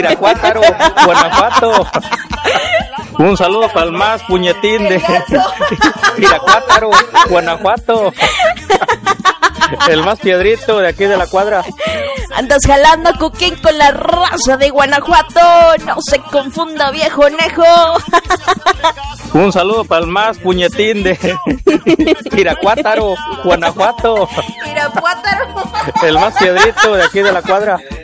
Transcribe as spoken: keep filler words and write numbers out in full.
Iracuátaro, Guanajuato. Un saludo para el más puñetín de Iracuátaro, Guanajuato. El más piedrito de aquí de la cuadra. Andas jalando coquín con la raza de Guanajuato. No se confunda, viejo nejo. Un saludo para el más puñetín de Iracuátaro, Guanajuato. Iracuátaro. El más piedrito de aquí de la cuadra.